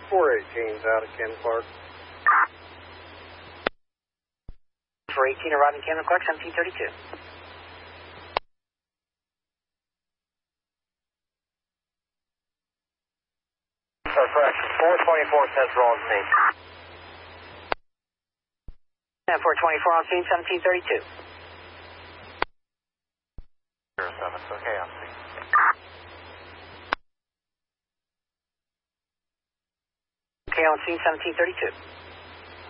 418's out of Ken Clark. 418 arriving Ken Clark, 1732. Correct. 424 Central on scene. And 424 on scene, 1732. 07, okay on scene. Okay, on scene, 1732.